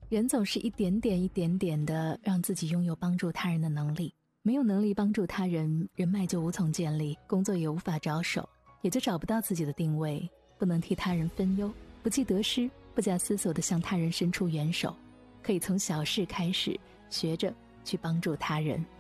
人总是一点点一点点的让自己拥有帮助他人的能力，没有能力帮助他人，人脉就无从建立，工作也无法着手，也就找不到自己的定位，不能替他人分忧，不计得失，不假思索地向他人伸出援手，可以从小事开始，学着去帮助他人。